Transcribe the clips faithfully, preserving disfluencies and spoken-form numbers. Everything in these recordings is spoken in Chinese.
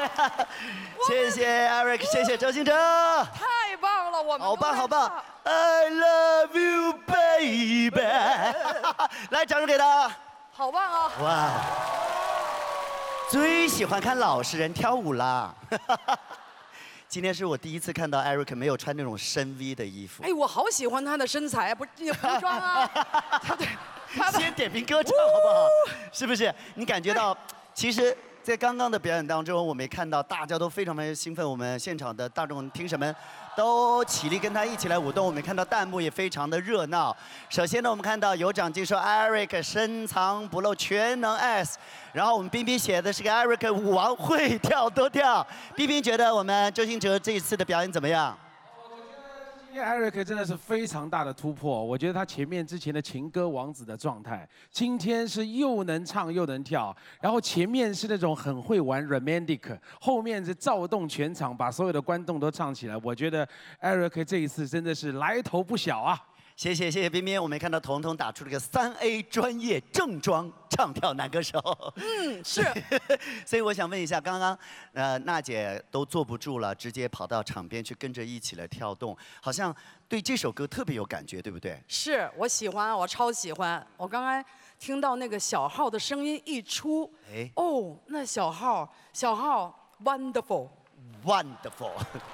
谢谢 Eric， 谢谢周兴哲， 太棒了，我们好棒好棒 ，I love you baby， 来掌声给他， 好棒啊！ 哇，最喜欢看老实人跳舞啦。今天是我第一次看到 Eric 没有穿那种深 V 的衣服。 哎，我好喜欢他的身材，不是服装啊。对， 先点评歌唱好不好？是不是？你感觉到，其实，在刚刚的表演当中，我们也看到大家都非常非常兴奋，我们现场的大众评审们都起立跟他一起来舞动。我们看到弹幕也非常的热闹。首先呢，我们看到有掌机说 Eric 深藏不露，全能 S。然后我们冰冰写的是个 Eric 舞王，会跳多跳。冰冰觉得我们周兴哲这一次的表演怎么样？ 今天 Eric 真的是非常大的突破，我觉得他前面之前的情歌王子的状态，今天是又能唱又能跳，然后前面是那种很会玩 romantic， 后面是躁动全场，把所有的观众都唱起来。我觉得 Eric 这一次真的是来头不小啊！ 谢谢谢谢冰冰，我们看到彤彤打出了个三 A 专业正装唱跳男歌手。 嗯，是。 所以我想问一下，刚刚呃娜姐都坐不住了，直接跑到场边去跟着一起来跳动，好像对这首歌特别有感觉，对不对？ 是我喜欢，我超喜欢。我刚才听到那个小号的声音一出，哎，哦，那小号小号 wonderful wonderful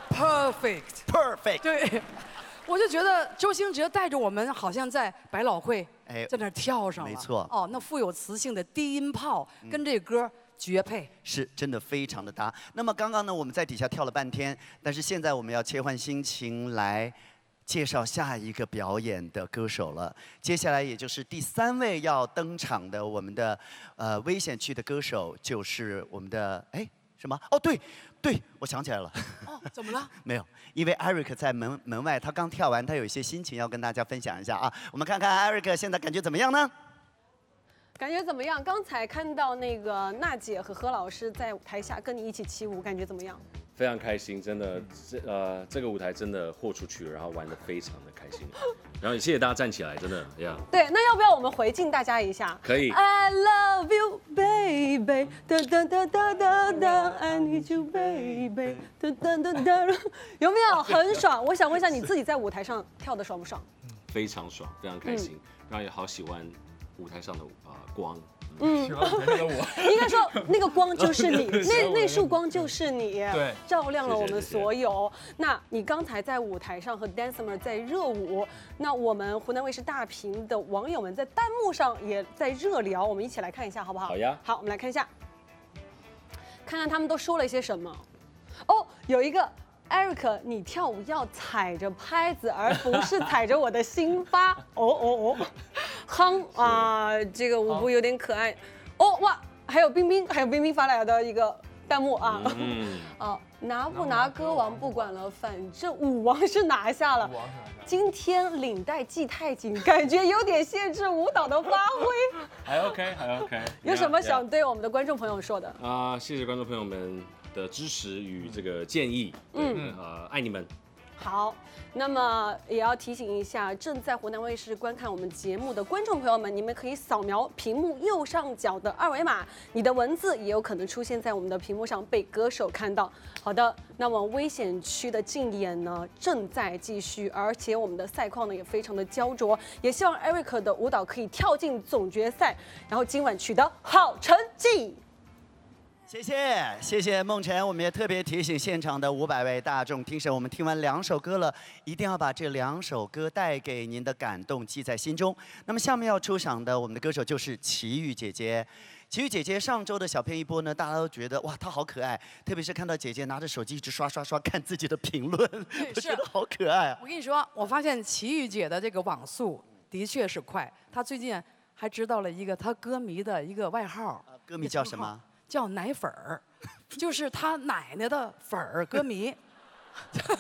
perfect perfect 对。我就觉得周兴哲带着我们，好像在百老汇，哎，在那儿跳上了。 没错。 哦，那富有磁性的低音炮跟这歌绝配。 是，真的非常的搭。那么刚刚呢，我们在底下跳了半天，但是现在我们要切换心情来介绍下一个表演的歌手了。接下来也就是第三位要登场的我们的呃危险区的歌手，就是我们的哎什么？哦，对。对，我想起来了。 哦，怎么了？ 没有，因为 Eric 在门门外，他刚跳完，他有一些心情要跟大家分享一下啊。我们看看 Eric 现在感觉怎么样呢？ 感觉怎么样？刚才看到那个娜姐和何老师在台下跟你一起起舞，感觉怎么样？ 非常开心，真的，这呃这个舞台真的豁出去了，然后玩得非常的开心，然后也谢谢大家站起来，真的呀。 对，那要不要我们回敬大家一下？ 可以。 I love you, baby. 哒哒哒哒哒哒 I need you, baby. 哒哒哒哒。有没有很爽？我想问一下，你自己在舞台上跳的爽不爽？ 非常爽，非常开心，然后也好喜欢舞台上的啊、呃、光。 嗯， 喜欢舞台上的我。 应该说那个光就是你，那那束光就是你， 对， 照亮了我们所有。那你刚才在舞台上和 Dancer 在热舞，那我们湖南卫视大屏的网友们在弹幕上也在热聊，我们一起来看一下好不好？ 好呀。 好，我们来看一下，看看他们都说了一些什么。哦，有一个。Eric， 你跳舞要踩着拍子，而不是踩着我的心巴。哦哦哦，哼啊，这个舞步有点可爱。哦哇，还有冰冰，还有冰冰发来的一个弹幕啊。嗯。哦，拿不拿歌王不管了，反正舞王是拿下了。今天领带系太紧，感觉有点限制舞蹈的发挥。 还 OK， 还 OK。 有什么想对我们的观众朋友说的？ 啊，谢谢观众朋友们的支持与这个建议，嗯，呃，爱你们。 好，那么也要提醒一下正在湖南卫视观看我们节目的观众朋友们，你们可以扫描屏幕右上角的二维码，你的文字也有可能出现在我们的屏幕上，被歌手看到。好的，那么危险区的竞演呢正在继续，而且我们的赛况呢也非常的焦灼，也希望 Eric 的舞蹈可以跳进总决赛，然后今晚取得好成绩。 谢谢谢谢梦辰，我们也特别提醒现场的五百位大众听审，我们听完两首歌了，一定要把这两首歌带给您的感动记在心中。那么下面要出场的我们的歌手就是齐豫姐姐。齐豫姐姐上周的小片一播呢，大家都觉得哇，她好可爱，特别是看到姐姐拿着手机一直刷刷刷看自己的评论，我觉得好可爱啊。 我跟你说，我发现齐豫姐的这个网速的确是快，她最近还知道了一个她歌迷的一个外号， 歌迷叫什么？ 叫奶粉儿，就是他奶奶的粉儿歌迷。